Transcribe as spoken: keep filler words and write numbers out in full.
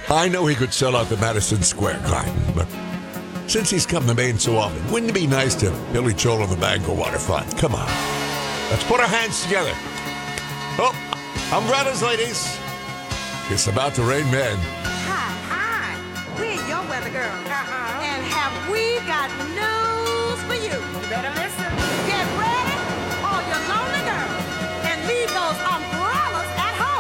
I know he could sell out the Madison Square Garden, but since he's come to Maine so often, wouldn't it be nice to Billy Joel on the Bangor waterfront? Come on. Let's put our hands together. Oh, umbrellas, ladies. It's about to rain men.